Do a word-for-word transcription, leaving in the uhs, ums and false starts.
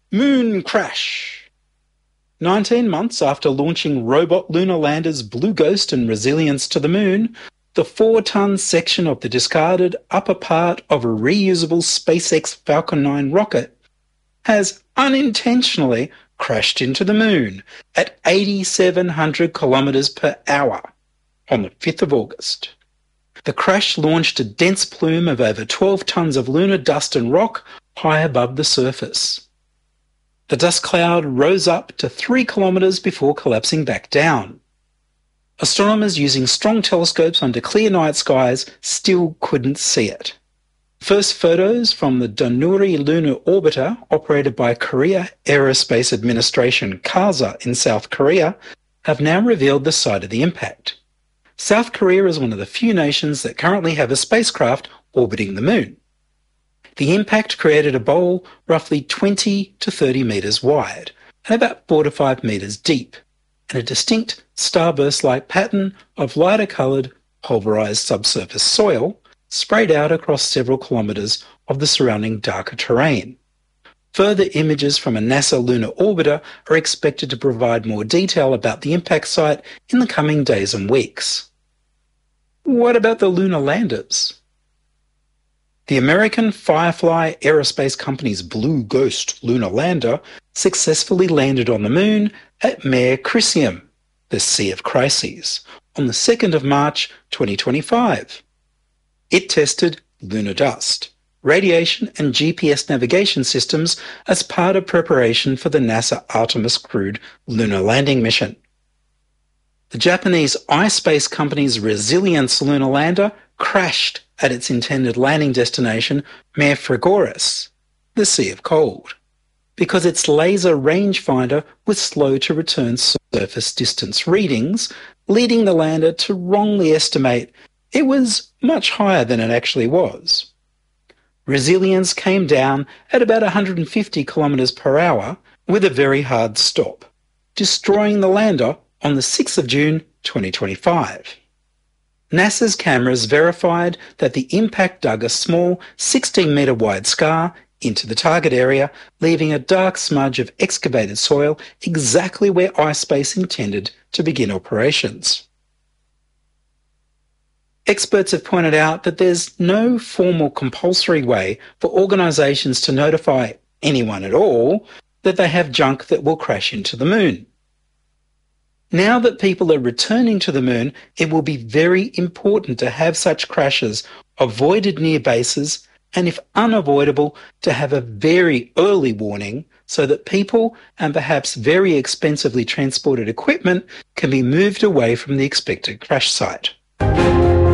Moon crash. nineteen months after launching robot lunar landers Blue Ghost and Resilience to the moon, the four-ton section of the discarded upper part of a reusable SpaceX Falcon nine rocket has unintentionally crashed into the moon at eight thousand seven hundred kilometres per hour on the fifth of August. The crash launched a dense plume of over twelve tonnes of lunar dust and rock high above the surface. The dust cloud rose up to three kilometres before collapsing back down. Astronomers using strong telescopes under clear night skies still couldn't see it. First photos from the Danuri lunar orbiter, operated by Korea Aerospace Administration KASA in South Korea, have now revealed the site of the impact. South Korea is one of the few nations that currently have a spacecraft orbiting the moon. The impact created a bowl roughly twenty to thirty metres wide and about four to five metres deep, and a distinct starburst-like pattern of lighter-coloured, pulverised subsurface soil sprayed out across several kilometres of the surrounding darker terrain. Further images from a NASA lunar orbiter are expected to provide more detail about the impact site in the coming days and weeks. What about the lunar landers? The American Firefly Aerospace Company's Blue Ghost lunar lander successfully landed on the moon at Mare Crisium, the Sea of Crises, on the second of March twenty twenty-five. It tested lunar dust, radiation and G P S navigation systems as part of preparation for the NASA Artemis crewed lunar landing mission. The Japanese iSpace company's Resilience lunar lander crashed at its intended landing destination, Mare Frigoris, the Sea of Cold, because its laser rangefinder was slow to return surface distance readings, leading the lander to wrongly estimate it was much higher than it actually was. Resilience came down at about one hundred fifty kilometres per hour with a very hard stop, destroying the lander on the sixth of June twenty twenty-five. NASA's cameras verified that the impact dug a small sixteen metre wide scar into the target area, leaving a dark smudge of excavated soil exactly where iSpace intended to begin operations. Experts have pointed out that there's no formal compulsory way for organisations to notify anyone at all that they have junk that will crash into the moon. Now that people are returning to the moon, it will be very important to have such crashes avoided near bases and, if unavoidable, to have a very early warning so that people and perhaps very expensively transported equipment can be moved away from the expected crash site.